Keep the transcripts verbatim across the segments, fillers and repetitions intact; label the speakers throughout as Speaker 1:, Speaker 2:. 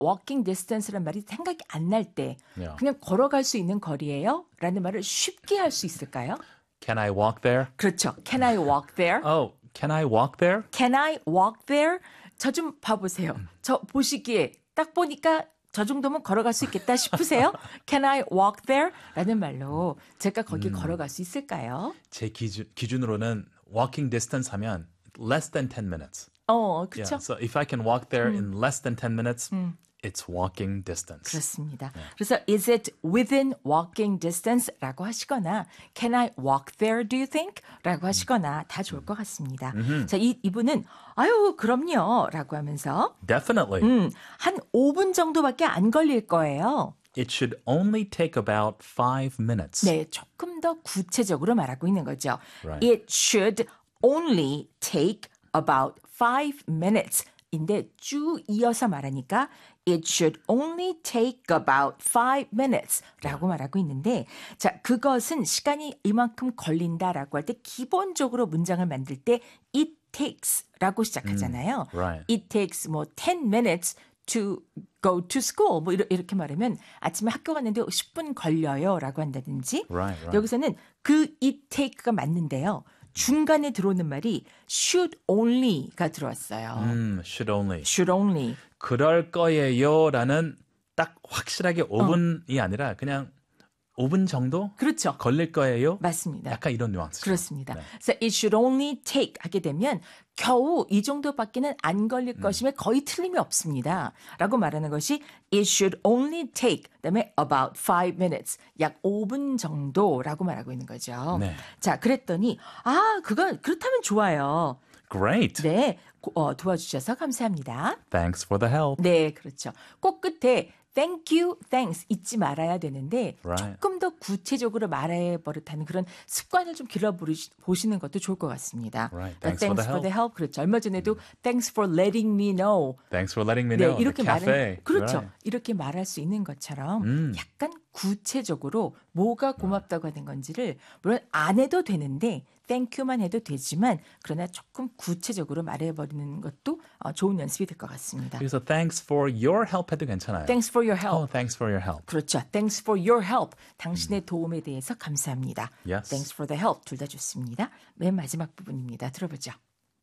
Speaker 1: walking distance란 말이 생각이 안 날 때
Speaker 2: Yeah.
Speaker 1: 그냥 걸어갈 수 있는 거리예요? 라는 말을 쉽게 할 수 있을까요?
Speaker 2: Can I walk there?
Speaker 1: 그렇죠. Can I walk there?
Speaker 2: Oh, can I walk there?
Speaker 1: Can I walk there? 저 좀 봐보세요. 저 보시기에 딱 보니까 저 정도면 걸어갈 수 있겠다 싶으세요? Can I walk there? 라는 말로 제가 거기 음. 걸어갈 수 있을까요?
Speaker 2: 제 기준, 기준으로는 walking distance 하면 less than ten minutes.
Speaker 1: 어, 그렇죠.
Speaker 2: Yeah, so if I can walk there 음. in less than ten minutes, 음. it's walking distance.
Speaker 1: 그렇습니다.
Speaker 2: 네.
Speaker 1: 그래서 is it within walking distance라고 하시거나 can I walk there, do you think? 라고 하시거나 다 좋을 것 같습니다.
Speaker 2: 음흠.
Speaker 1: 자, 이, 이분은 아유, 그럼요. 라고 하면서
Speaker 2: Definitely.
Speaker 1: 음, 한 오 분 정도밖에 안 걸릴 거예요.
Speaker 2: It should only take about five minutes.
Speaker 1: 네, 조금 더 구체적으로 말하고 있는 거죠.
Speaker 2: Right.
Speaker 1: It should only take about five minutes. 인데 쭉 이어서 말하니까 it should only take about five minutes 라고 말하고 있는데 자 그것은 시간이 이만큼 걸린다라고 할 때 기본적으로 문장을 만들 때 it takes 라고 시작하잖아요.
Speaker 2: 음, right.
Speaker 1: It takes 뭐 ten minutes to go to school 뭐 이렇게 말하면 아침에 학교 갔는데 십 분 걸려요 라고 한다든지
Speaker 2: Right, right.
Speaker 1: 여기서는 그 it take가 맞는데요. 중간에 들어오는 말이 should only가 들어왔어요.
Speaker 2: 음, should only.
Speaker 1: should only.
Speaker 2: 그럴 거예요라는 딱 확실하게 오 분이 어. 아니라 그냥 오 분 정도
Speaker 1: 그렇죠.
Speaker 2: 걸릴 거예요.
Speaker 1: 맞습니다.
Speaker 2: 약간 이런 뉘앙스죠.
Speaker 1: 그렇습니다.
Speaker 2: 네.
Speaker 1: 그래서 it should only take 하게 되면 겨우 이 정도밖에는 안 걸릴
Speaker 2: 음.
Speaker 1: 것이면 거의 틀림이 없습니다. 라고 말하는 것이 it should only take 그다음에 about five minutes 약 오 분 정도라고 말하고 있는 거죠.
Speaker 2: 네.
Speaker 1: 자, 그랬더니 아, 그거 그렇다면 좋아요.
Speaker 2: Great.
Speaker 1: 네, 어, 도와주셔서 감사합니다.
Speaker 2: Thanks for the help.
Speaker 1: 네, 그렇죠. 꼭 끝에 thank you, thanks 잊지 말아야 되는데
Speaker 2: Right.
Speaker 1: 조금 더 구체적으로 말해 버릇하는 그런 습관을 좀 길러보시는 것도 좋을 것 같습니다.
Speaker 2: Right.
Speaker 1: 그러니까
Speaker 2: Thanks for the
Speaker 1: for the help. 그렇죠. 얼마 전에도 thanks for letting me know.
Speaker 2: Thanks for letting me
Speaker 1: 네,
Speaker 2: know.
Speaker 1: 이렇게
Speaker 2: The cafe.
Speaker 1: 말은 그렇죠.
Speaker 2: Right.
Speaker 1: 이렇게 말할 수 있는 것처럼
Speaker 2: 음.
Speaker 1: 약간 구체적으로 뭐가 고맙다고 하는 건지를 물론 안 해도 되는데 thank you만 해도 되지만 그러나 조금 구체적으로 말해버리는 것도 어, 좋은 연습이 될 것 같습니다.
Speaker 2: 그래서 thanks for your help 해도 괜찮아요.
Speaker 1: Thanks for your help.
Speaker 2: Oh, thanks for your help.
Speaker 1: 그렇죠. Thanks for your help. 당신의 도움에 대해서 감사합니다.
Speaker 2: Yes.
Speaker 1: Thanks for the help. 둘 다 좋습니다. 맨 마지막 부분입니다. 들어보죠.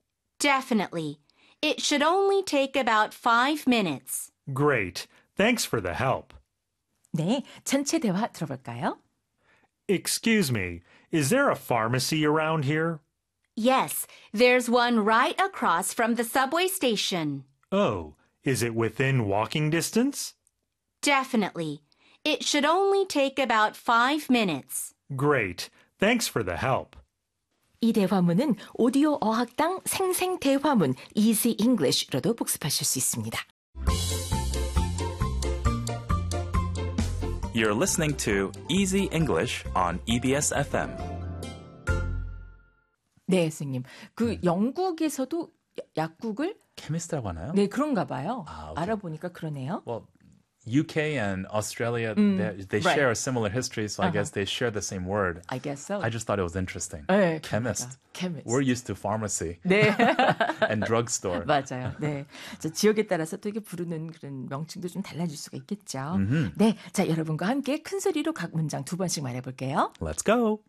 Speaker 3: Definitely. It should only take about five minutes.
Speaker 4: Great. Thanks for the help.
Speaker 1: 네, 전체 대화 들어볼까요?
Speaker 4: Excuse me, is there a pharmacy around here?
Speaker 3: Yes, there's one right across from the subway station.
Speaker 4: Oh, is it within walking distance?
Speaker 3: Definitely. It should only take about five minutes.
Speaker 4: Great. Thanks for the help.
Speaker 1: 이 대화문은 오디오 어학당 생생 대화문 Easy English로도 복습하실 수 있습니다.
Speaker 5: You're listening to Easy English on E B S F M.
Speaker 1: 네, 선생님. 그 영국에서도 약국을
Speaker 2: chemist라고 하나요?
Speaker 1: 네, 그런가 봐요.
Speaker 2: 아, 오케이.
Speaker 1: 알아보니까 그러네요.
Speaker 2: Well, U K and Australia,
Speaker 1: Mm,
Speaker 2: they, they
Speaker 1: right.
Speaker 2: share a similar history, so I
Speaker 1: Uh-huh.
Speaker 2: guess they share the same word.
Speaker 1: I guess so.
Speaker 2: I just thought it was interesting.
Speaker 1: 네,
Speaker 2: Chemist.
Speaker 1: 그러니까. Chemist.
Speaker 2: We're used to pharmacy
Speaker 1: 네.
Speaker 2: and drugstore.
Speaker 1: 맞아요. 네. 자, 지역에 따라서 또 이게 부르는 그런 명칭도 좀 달라질 수가 있겠죠.
Speaker 2: 음흠.
Speaker 1: 네. 자, 여러분과 함께 큰 소리로 각 문장 두 번씩 말해볼게요.
Speaker 2: Let's go.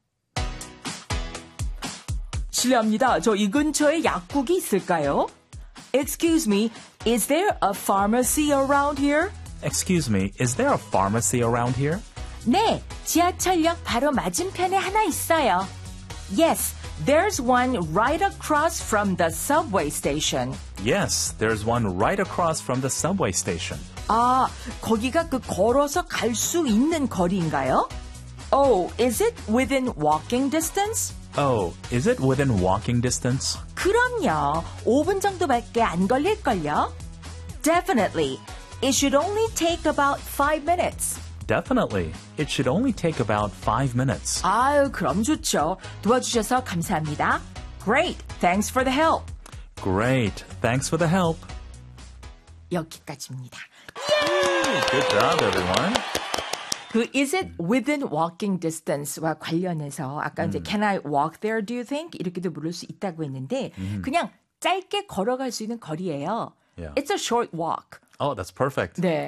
Speaker 1: 실례합니다. 저 이 근처에 약국이 있을까요? Excuse me, is there a pharmacy around here?
Speaker 5: Excuse me, is there a pharmacy around here?
Speaker 1: 네, 지하철역 바로 맞은편에 하나 있어요. Yes, there's one right across from the subway station.
Speaker 5: Yes, there's one right across from the subway station.
Speaker 1: 아, 거기가 그 걸어서 갈 수 있는 거리인가요? Oh, is it within walking distance?
Speaker 5: Oh, is it within walking distance?
Speaker 1: 그럼요. 오 분 정도밖에 안 걸릴걸요? Definitely. It should only take about five minutes.
Speaker 5: Definitely. It should only take about five minutes.
Speaker 1: 아유, 그럼 좋죠. 도와주셔서 감사합니다. Great. Thanks for the help.
Speaker 5: Great. Thanks for the help.
Speaker 1: 여기까지입니다.
Speaker 2: Good job, everyone.
Speaker 1: 그 is it within walking distance와 관련해서 아까 이제 can I walk there, do you think? 이렇게도 물을 수 있다고 했는데 그냥 짧게 걸어갈 수 있는 거리예요.
Speaker 2: Yeah.
Speaker 1: It's a short walk.
Speaker 2: Oh, that's perfect.
Speaker 1: 네.